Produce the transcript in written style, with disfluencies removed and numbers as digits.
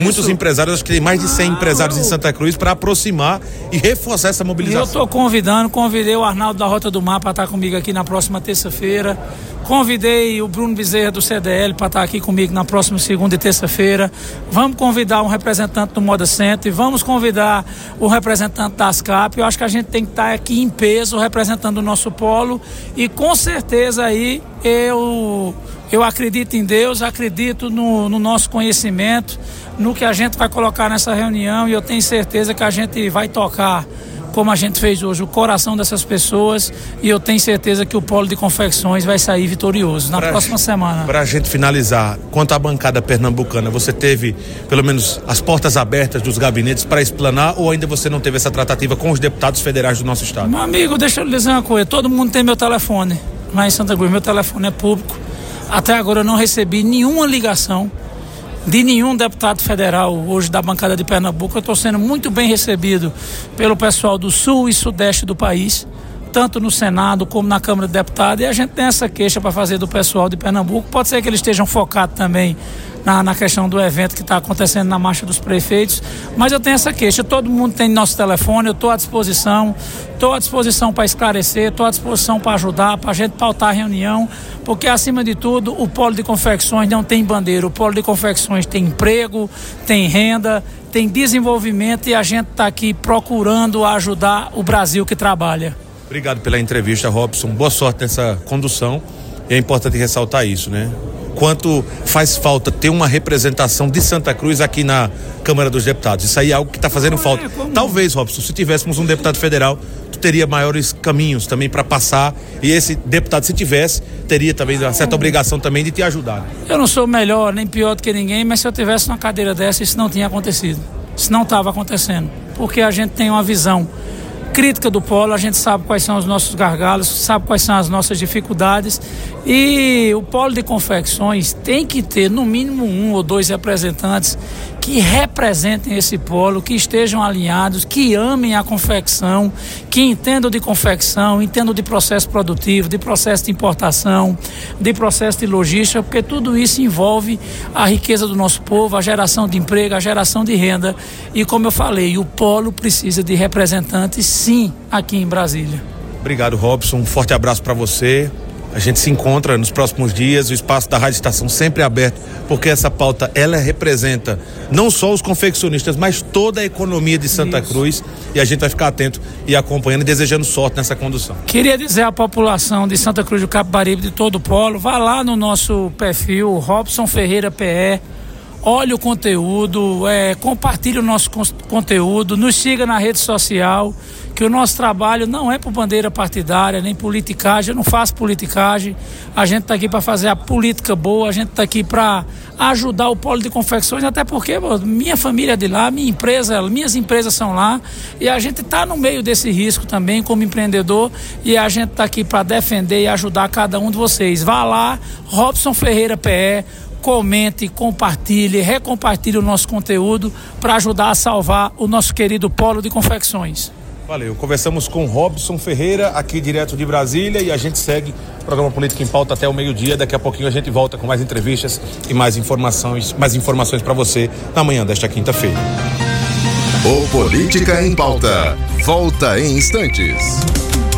muitos empresários, acho que tem mais de 100 empresários em Santa Cruz, para aproximar e reforçar essa mobilização. Eu estou convidei o Arnaldo da Rota do Mar para estar comigo aqui na próxima terça-feira. Convidei o Bruno Bezerra do CDL para estar aqui comigo na próxima segunda e terça-feira. Vamos convidar um representante do Moda Center e vamos convidar o representante da ASCAP. Eu acho que a gente tem que estar aqui em peso representando o nosso polo e com certeza aí eu acredito em Deus, acredito no nosso conhecimento, no que a gente vai colocar nessa reunião e eu tenho certeza que a gente vai tocar, como a gente fez hoje, o coração dessas pessoas e eu tenho certeza que o polo de confecções vai sair vitorioso na próxima semana. Para a gente finalizar, quanto à bancada pernambucana, você teve pelo menos as portas abertas dos gabinetes para explanar ou ainda você não teve essa tratativa com os deputados federais do nosso estado? Meu amigo, deixa eu lhe dizer uma coisa, todo mundo tem meu telefone lá em Santa Cruz, meu telefone é público. Até agora eu não recebi nenhuma ligação de nenhum deputado federal hoje da bancada de Pernambuco. Eu estou sendo muito bem recebido pelo pessoal do sul e sudeste do país, tanto no Senado como na Câmara de Deputados, e a gente tem essa queixa para fazer do pessoal de Pernambuco. Pode ser que eles estejam focados também na questão do evento que está acontecendo na Marcha dos Prefeitos, mas eu tenho essa queixa, todo mundo tem nosso telefone, eu estou à disposição para esclarecer, estou à disposição para ajudar, para a gente pautar a reunião, porque acima de tudo o polo de confecções não tem bandeira, o polo de confecções tem emprego, tem renda, tem desenvolvimento e a gente está aqui procurando ajudar o Brasil que trabalha. Obrigado pela entrevista, Robson, boa sorte nessa condução, e é importante ressaltar isso, né? Quanto faz falta ter uma representação de Santa Cruz aqui na Câmara dos Deputados. Isso aí é algo que está fazendo falta. Talvez, Robson, se tivéssemos um deputado federal, tu teria maiores caminhos também para passar, e esse deputado, se tivesse, teria também uma certa obrigação também de te ajudar. Eu não sou melhor nem pior do que ninguém, mas se eu tivesse uma cadeira dessa, isso não tinha acontecido. Isso não estava acontecendo, porque a gente tem uma visão crítica do polo, a gente sabe quais são os nossos gargalos, sabe quais são as nossas dificuldades, e o polo de confecções tem que ter no mínimo 1 ou 2 representantes que representem esse polo, que estejam alinhados, que amem a confecção, que entendam de confecção, entendam de processo produtivo, de processo de importação, de processo de logística, porque tudo isso envolve a riqueza do nosso povo, a geração de emprego, a geração de renda, e como eu falei, o polo precisa de representantes sim aqui em Brasília. Obrigado, Robson, um forte abraço para você. A gente se encontra nos próximos dias, o espaço da Rádio Estação sempre é aberto, porque essa pauta, ela representa não só os confeccionistas, mas toda a economia de Santa Cruz, e a gente vai ficar atento e acompanhando e desejando sorte nessa condução. Queria dizer à população de Santa Cruz do Capibaribe, de todo o polo, vá lá no nosso perfil, Robson Ferreira PE, olhe o conteúdo, compartilhe o nosso conteúdo, nos siga na rede social, que o nosso trabalho não é por bandeira partidária, nem politicagem, eu não faço politicagem, a gente está aqui para fazer a política boa, a gente está aqui para ajudar o polo de confecções, até porque minha família é de lá, minhas empresas são lá, e a gente está no meio desse risco também como empreendedor, e a gente está aqui para defender e ajudar cada um de vocês. Vá lá, Robson Ferreira PE, comente, compartilhe, recompartilhe o nosso conteúdo para ajudar a salvar o nosso querido polo de confecções. Valeu, conversamos com Robson Ferreira, aqui direto de Brasília, e a gente segue o programa Política em Pauta até o meio-dia. Daqui a pouquinho a gente volta com mais entrevistas e mais informações para você na manhã desta quinta-feira. O Política em Pauta volta em instantes.